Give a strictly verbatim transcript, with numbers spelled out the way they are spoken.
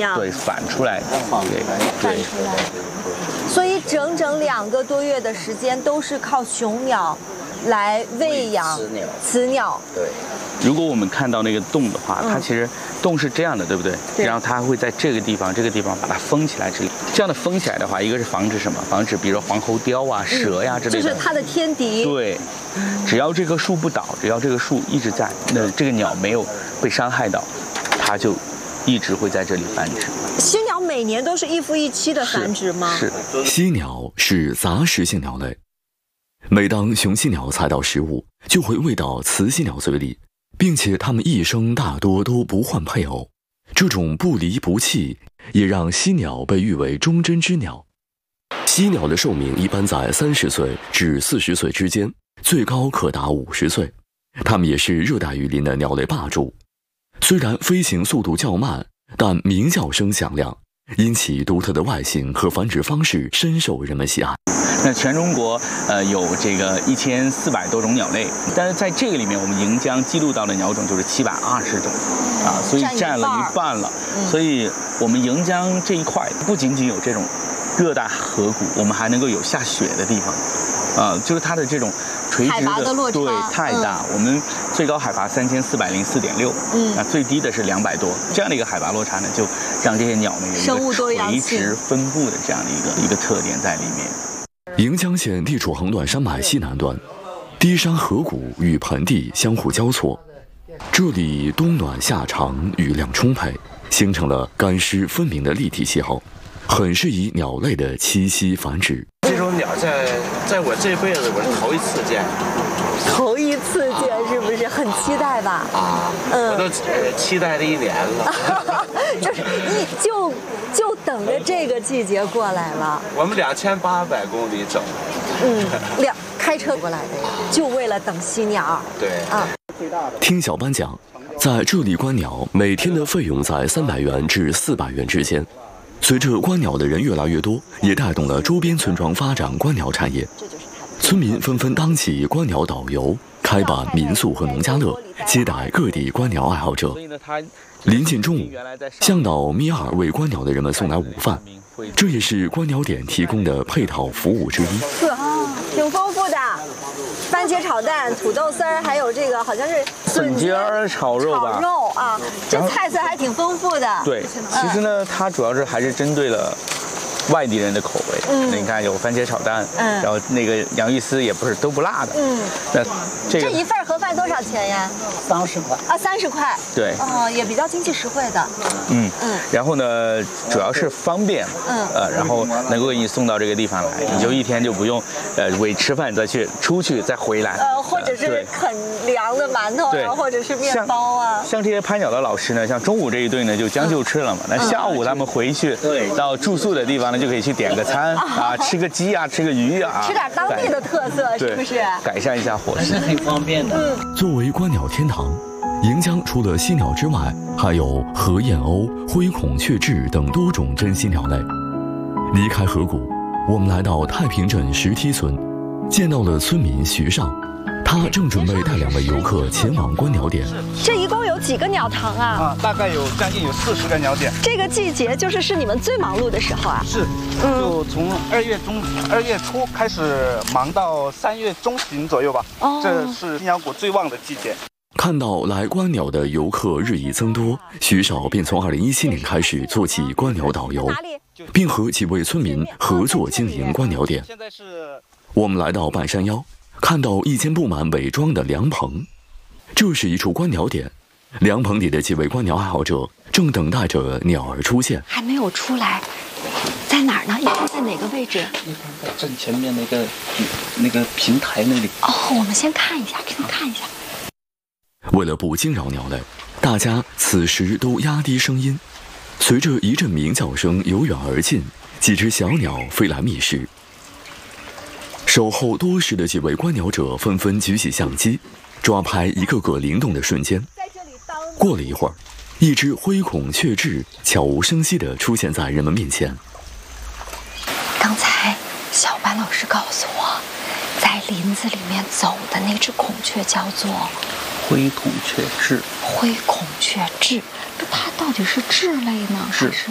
样， 对，反出来，对， 反出来。所以整整两个多月的时间都是靠雄鸟来喂养雌鸟。 雌鸟。 对。 如果我们看到那个洞的话，它其实洞是这样的，对不对？ 对。 然后它会在这个地方、这个地方把它封起来。这里这样的封起来的话，一个是防止什么？防止比如说黄喉貂啊、蛇呀之类的。 就是它的天敌。 对，只要这棵树不倒，只要这个树一直在，那这个鸟没有被伤害到，它就一直会在这里繁殖。 犀鸟每年都是一夫一妻的繁殖吗？ 是。 是犀鸟是杂食性鸟类，每当雄犀鸟采到食物，就会喂到雌犀鸟嘴里。并且它们一生大多都不换配偶，这种不离不弃也让犀鸟被誉为忠贞之鸟。犀鸟的寿命一般在三十岁至四十岁之间，最高可达五十岁。它们也是热带雨林的鸟类霸主。虽然飞行速度较慢，但鸣叫声响亮，因其独特的外形和繁殖方式深受人们喜爱。 那全中国呃有这个一千四百多种鸟类，但是在这个里面，我们盈江记录到的鸟种就是七百二十种，啊，所以占了一半了。嗯、所以我们盈江这一块不仅仅有这种热带河谷，我们还能够有下雪的地方，啊，就是它的这种垂直的, 的落差对太大、嗯。我们最高海拔三千四百零四点六，嗯，那最低的是两百多，这样的一个海拔落差呢，就让这些鸟呢有一个垂直分布的这样的一个一个特点在里面。 盈江县地处横断山脉西南端，低山河谷与盆地相互交错，这里冬暖夏长，雨量充沛，形成了干湿分明的立体气候，很适宜鸟类的栖息繁殖。 这种鸟在在我这辈子我是头一次见， 头一次见是不是很期待吧？ 啊，嗯，我都期待了一年了， 就是你就就等着这个季节过来了。 我们两千八百公里整， 嗯，两开车过来的呀，就为了等犀鸟。 对啊， 听小班讲，在这里观鸟每天的费用在三百元至四百元之间。随着观鸟的人越来越多，也带动了周边村庄发展观鸟产业。村民纷纷当起观鸟导游，开办民宿和农家乐，接待各地观鸟爱好者。临近中午，向导咪尔为观鸟的人们送来午饭，这也是观鸟点提供的配套服务之一。 啊，挺丰富的，番茄炒蛋、土豆丝儿，还有这个好像是笋尖儿炒肉吧。 炒肉啊，这菜色还挺丰富的。 对，其实呢，它主要是还是针对了外地人的口味。嗯，你看有番茄炒蛋，嗯，然后那个洋芋丝也不是都不辣的。嗯，那这个这一份盒饭多少钱呀？ 三十块啊，三十块。 对， 哦，也比较经济实惠的。 嗯嗯，然后呢，主要是方便，嗯呃，然后能够给你送到这个地方来，你就一天就不用，呃，为吃饭再去出去再回来。 呃，或者是啃凉的馒头啊，或者是面包啊。 像这些拍鸟的老师呢，像中午这一队呢就将就吃了嘛，那下午他们回去到住宿的地方呢，就可以去点个餐啊，吃个鸡啊，吃个鱼啊， 吃点当地的特色，是不是？ 改善一下伙食， 很方便的。 嗯， 作为观鸟天堂，盈江除了犀鸟之外，还有河燕鸥、灰孔雀雉等多种珍稀鸟类。离开河谷，我们来到太平镇石梯村，见到了村民徐少，他正准备带两位游客前往观鸟点。 这一共有几个鸟塘啊？ 啊，大概有将近有四十个鸟点。 这个季节就是是你们最忙碌的时候啊？ 是，就从二月中、二月初开始忙到三月中旬左右吧。哦，这是犀鸟谷最旺的季节。 看到来观鸟的游客日益增多，徐少便从二零一七年开始做起观鸟导游，并和几位村民合作经营观鸟点。 现在是， 我们来到半山腰，看到一间布满伪装的凉棚，这是一处观鸟点。凉棚里的几位观鸟爱好者正等待着鸟儿出现， 还没有出来，在哪儿呢？一般在哪个位置？ 一般在正前面那个那个平台那里。 哦，我们先看一下，给你看一下。 为了不惊扰鸟类，大家此时都压低声音。随着一阵鸣叫声由远而近，几只小鸟飞来觅食。守候多时的几位观鸟者纷纷举起相机，抓拍一个个灵动的瞬间。过了一会儿，一只灰孔雀雉悄无声息地出现在人们面前。 刚才小班老师告诉我，在林子里面走的那只孔雀叫做灰孔雀雉。 灰孔雀雉，那它到底是雉类呢？ 是。